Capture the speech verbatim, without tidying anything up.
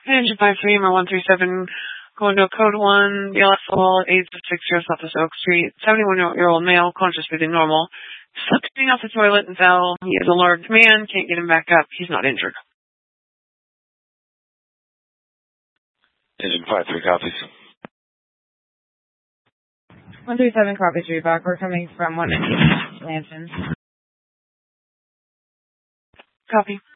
Engine five three, my one three seven, going to code one, B L S L, eight six zero Southwest Oak Street, seventy-one-year-old male, conscious breathing normal, slipping off the toilet and fell. He is a large man, can't get him back up. He's not injured. Engine five three copies. one three seven copies, readback. We're coming from one ninety Lansing. Copy.